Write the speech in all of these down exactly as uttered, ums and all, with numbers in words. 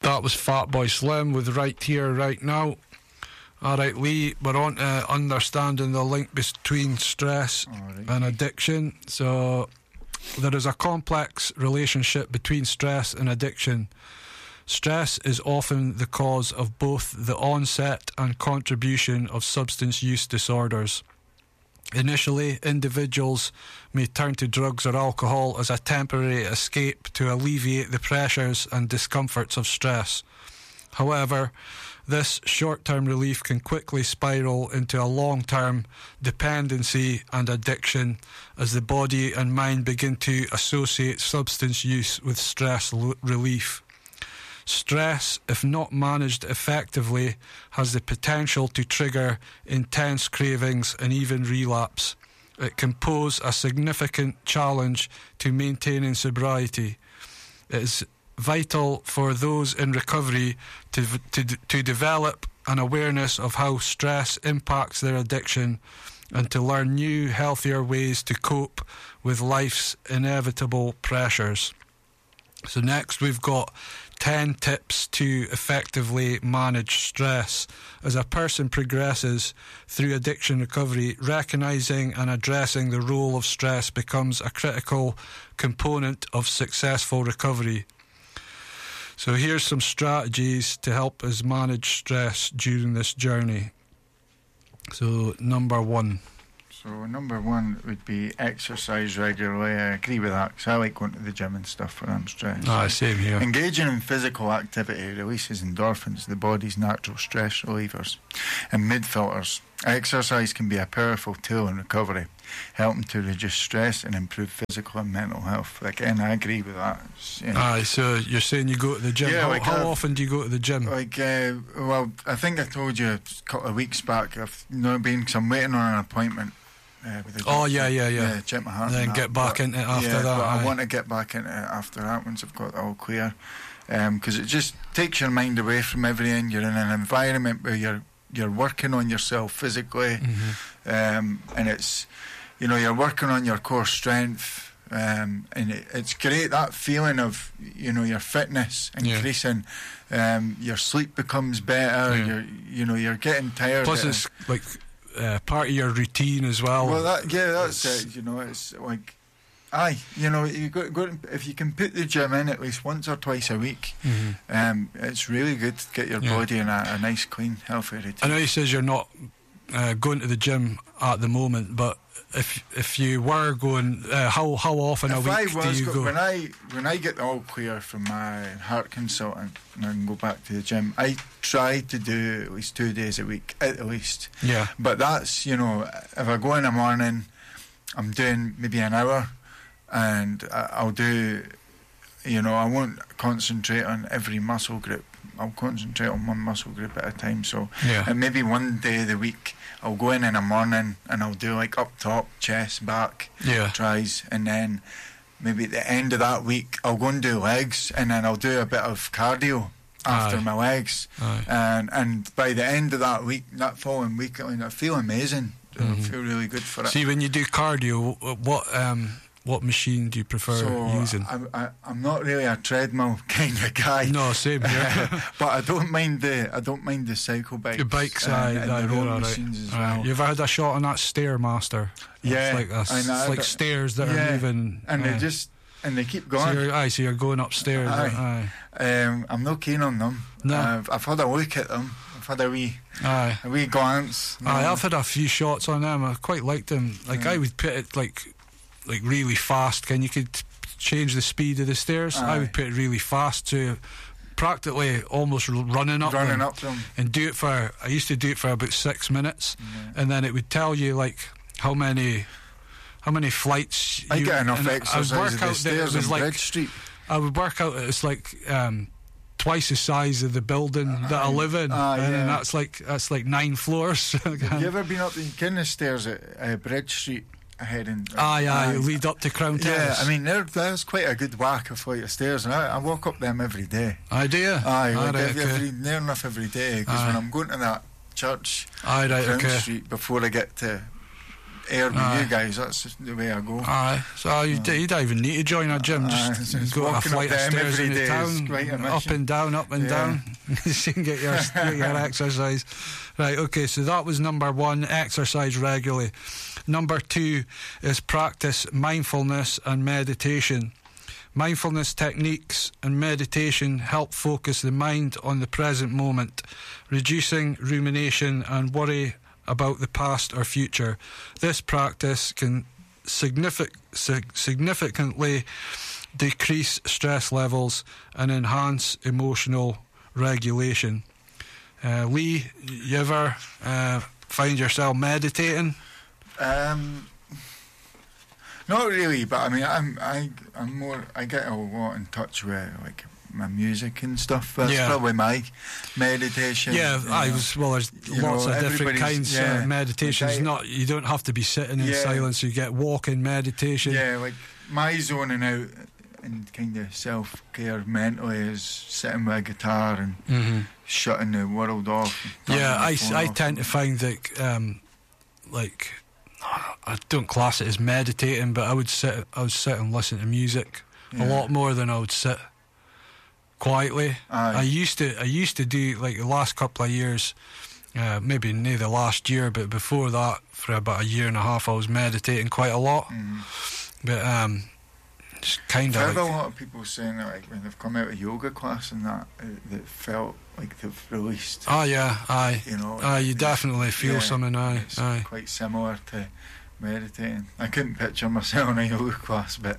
That was Fatboy Slim with Right Here, Right Now. Alright, Lee, we're on to understanding the link between stress right. and addiction. So, there is a complex relationship between stress and addiction. Stress is often the cause of both the onset and contribution of substance use disorders. Initially, individuals may turn to drugs or alcohol as a temporary escape to alleviate the pressures and discomforts of stress. However, this short-term relief can quickly spiral into a long-term dependency and addiction as the body and mind begin to associate substance use with stress l- relief. Stress, if not managed effectively, has the potential to trigger intense cravings and even relapse. It can pose a significant challenge to maintaining sobriety. It is vital for those in recovery to, to, to develop an awareness of how stress impacts their addiction and to learn new, healthier ways to cope with life's inevitable pressures. So next we've got ten tips to effectively manage stress. As a person progresses through addiction recovery, recognising and addressing the role of stress becomes a critical component of successful recovery. So here's some strategies to help us manage stress during this journey. So number one. So number one would be exercise regularly. I agree with that because I like going to the gym and stuff when I'm stressed. Ah, same here. Engaging in physical activity releases endorphins, the body's natural stress relievers, and mood filters. Exercise can be a powerful tool in recovery, helping to reduce stress and improve physical and mental health. Again, I agree with that. You know. Aye, so you're saying you go to the gym. Yeah, how like how I've, often do you go to the gym? Like, uh, well, I think I told you a couple of weeks back, I've not been, because I'm waiting on an appointment. Uh, with the oh yeah, yeah, yeah. Yeah, check my heart. And then get back but, into it after yeah, that. But aye. I want to get back into it after that once I've got it all clear, because um, it just takes your mind away from everything. You're in an environment where you're you're working on yourself physically, mm-hmm. um, and it's you know you're working on your core strength, um, and it, it's great that feeling of you know your fitness increasing. Yeah. Um, your sleep becomes better. Yeah. You're you know you're getting tired. Plus, it's like. Uh, part of your routine as well. Well, that, yeah, that's it's, it. You know, it's like, aye, you know, you go, go if you can put the gym in at least once or twice a week, mm-hmm. um, it's really good to get your yeah. body in a, a nice, clean, healthy routine. I know he says you're not uh, going to the gym at the moment, but if if you were going, uh, how how often if a week I was do you go, go? When I when I get all clear from my heart consultant and I can go back to the gym, I try to do at least two days a week, at least. Yeah. But that's, you know, if I go in the morning, I'm doing maybe an hour, and I'll do, you know, I won't concentrate on every muscle group. I'll concentrate on one muscle group at a time. So, yeah. and maybe one day of the week, I'll go in in the morning and I'll do like up top, chest, back, yeah. tries, and then maybe at the end of that week, I'll go and do legs, and then I'll do a bit of cardio after Aye. my legs. Aye. And and by the end of that week, that following week, I mean, I feel amazing. Mm-hmm. I feel really good for it. See, when you do cardio, what um, what machine do you prefer so using? I, I, I'm not really a treadmill kind of guy. No, same here. But I don't mind the I don't mind the cycle bikes. The bikes, and, aye, and aye, the road right. machines as aye. well. You ever had a shot on that Stairmaster? Yeah, it's like, a, I know, it's like but, stairs that yeah, are moving, and aye. they just and they keep going. So you're, aye, so you're going upstairs. Aye. aye. Um, I'm not keen on them. No, I've, I've had a look at them. I've had a wee, aye, a wee glance. Aye, I've had a few shots on them. I quite liked them. Like yeah. I would put it like, like really fast. Can you could change the speed of the stairs? Aye. I would put it really fast to practically almost running up running them, up them, and do it for. I used to do it for about six minutes, yeah. and then it would tell you like how many. How many flights? I you, get enough exercise. I would work out out that it was like. Bridge Street. I would work out that it's like um, twice the size of the building uh, that I live in, uh, and yeah. that's like that's like nine floors. Have you ever been up the kind of stairs at uh, Bridge Street? Heading. Aye, aye, lead up to Crown Terrace. Yeah, I mean, there's quite a good whack of flight of stairs, and I, I walk up them every day. I do. Aye, like right, every, okay. every, near enough every day, because when I'm going to that church, aye, right, Crown okay. Street, before I get to air with Aye. you guys. That's just the way I go. Aye, so you, d- you don't even need to join a gym. Aye, Just just go up a walking flight up of them stairs every in the day is town, quite a up mission. and down, up and Yeah. down. You can get your, get your exercise. Right, okay, so that was number one, exercise regularly. Number two is practice mindfulness and meditation. Mindfulness techniques and meditation help focus the mind on the present moment, reducing rumination and worry about the past or future. This practice can signific- sig- significantly decrease stress levels and enhance emotional regulation. Uh, Lee, you ever uh, find yourself meditating? Um, not really, but I mean, I'm I I'm more I get a lot in touch with like my music and stuff. That's Yeah. probably my meditation. Yeah, you I know. was. Well, there's You lots know, of different everybody's- kinds yeah. of meditations. Like I- Not you don't have to be sitting in Yeah. silence. You get walking meditation. Yeah, like my zoning out and kind of self care mentally is sitting with a guitar and hmm shutting the world off. and turning Yeah, the I, phone I off. tend to find that um, like I don't class it as meditating, but I would sit I would sit and listen to music a Yeah. lot more than I would sit quietly. Aye. I used to I used to do like the last couple of years, uh, maybe near the last year, but before that for about a year and a half I was meditating quite a lot. Mhm. But um, just kind I've of heard a like, lot of people saying that like when they've come out of yoga class and that uh, that felt like they've released. oh yeah, aye, You know, aye, you it's- definitely feel yeah, something, aye, It's aye. quite similar to meditating. I couldn't picture myself in a yoga class, but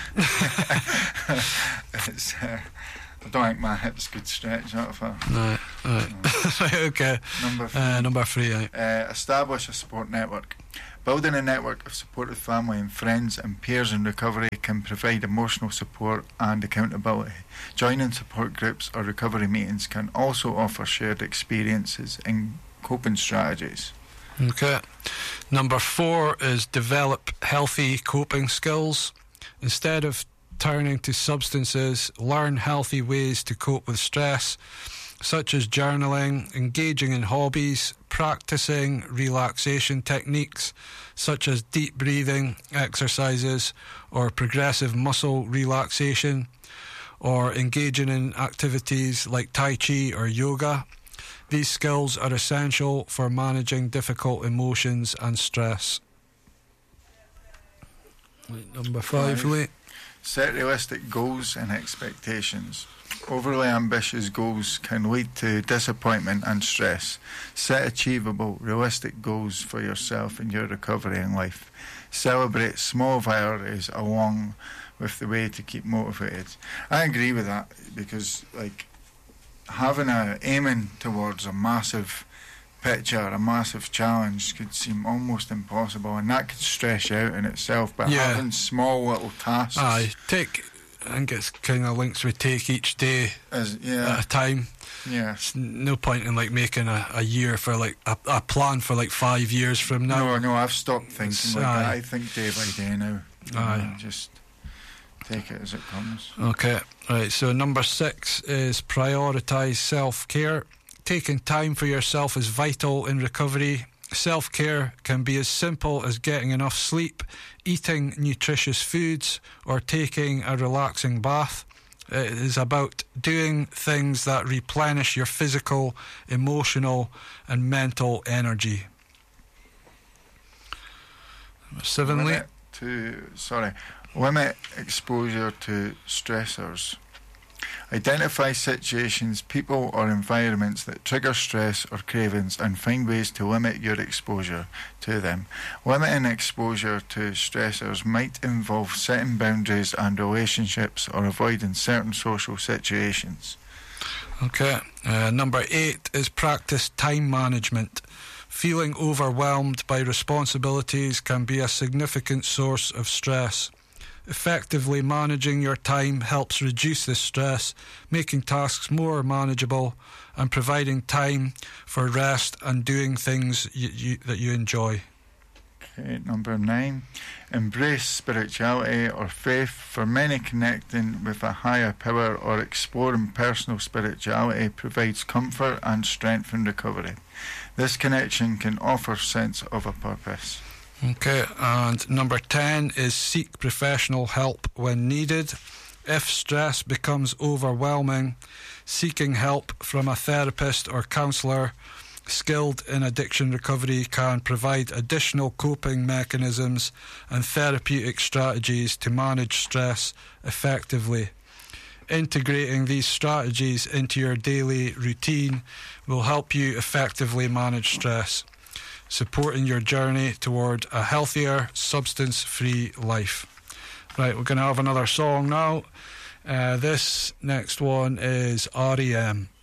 it's. Uh, I don't think my hips could stretch that far. Right, right. Right, okay. Number three. Uh, number three, aye. Uh, establish a support network. Building a network of supportive family and friends and peers in recovery can provide emotional support and accountability. Joining support groups or recovery meetings can also offer shared experiences and coping strategies. Okay. Number four is develop healthy coping skills. Instead of turning to substances, learn healthy ways to cope with stress, such as journaling, engaging in hobbies, practicing relaxation techniques, such as deep breathing exercises or progressive muscle relaxation, or engaging in activities like Tai Chi or yoga. These skills are essential for managing difficult emotions and stress. Number five, Five. Lee. Set realistic goals and expectations. Overly ambitious goals can lead to disappointment and stress. Set achievable, realistic goals for yourself in your recovery and life. Celebrate small victories along with the way to keep motivated. I agree with that because, like, having a aiming towards a massive picture, a massive challenge could seem almost impossible, and that could stress you out in itself. But Yeah. having small little tasks, Aye, take. I think it's kind of links we take each day is yeah, at a time. yeah. It's no point in like making a, a year for like a, a plan for like five years from now. No, no, I've stopped thinking It's- like that. aye. I think day by day now. You Aye. know, just take it as it comes. Okay, right. So number six is prioritise self-care. Taking time for yourself is vital in recovery. Self-care can be as simple as getting enough sleep, eating nutritious foods, or taking a relaxing bath. It is about doing things that replenish your physical, emotional, and mental energy. Number seven, Lee. Limit to sorry, limit exposure to stressors. Identify situations, people, or environments that trigger stress or cravings and find ways to limit your exposure to them. Limiting exposure to stressors might involve setting boundaries and relationships or avoiding certain social situations. Okay. Uh, number eight is practice time management. Feeling overwhelmed by responsibilities can be a significant source of stress. Effectively managing your time helps reduce this stress, making tasks more manageable and providing time for rest and doing things you, you, that you enjoy. Okay, number nine, embrace spirituality or faith. For many, connecting with a higher power or exploring personal spirituality provides comfort and strength in recovery. This connection can offer a sense of a purpose. Okay, and number ten is seek professional help when needed. If stress becomes overwhelming, seeking help from a therapist or counsellor skilled in addiction recovery can provide additional coping mechanisms and therapeutic strategies to manage stress effectively. Integrating these strategies into your daily routine will help you effectively manage stress, supporting your journey toward a healthier, substance-free life. Right, we're going to have another song now. Uh, this next one is R E M.